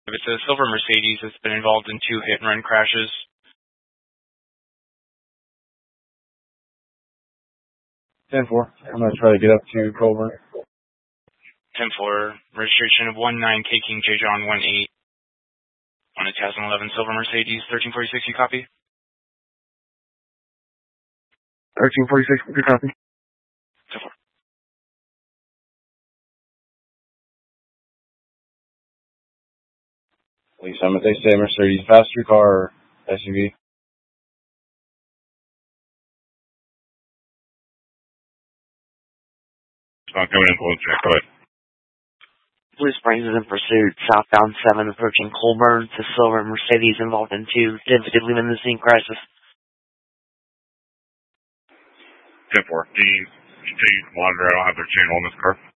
It's a silver Mercedes that's been involved in 2 hit-and-run crashes. 10-4. I'm going to try to get up to Colburn. 10-4. Registration of 19 K King J John 18 on a 2011 silver Mercedes. 1346, you copy? 1346, good copy. 10-4. Lee Summit, they say Mercedes, passenger car or SUV? It's not coming in close, Jack. Go ahead. Blue Springs is in pursuit. Southbound 7 approaching Colburn. It's a silver Mercedes involved in 2 devastated limousine crashes. 10-4. Do you continue to monitor? I don't have their channel on this car.